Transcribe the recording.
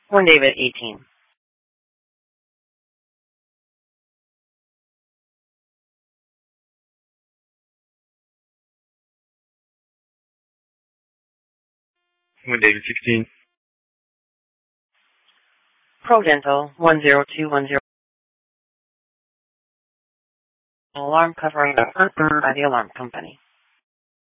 Horn David 18. Horn David 16. Pro Dental 10210. Alarm covering by the alarm company.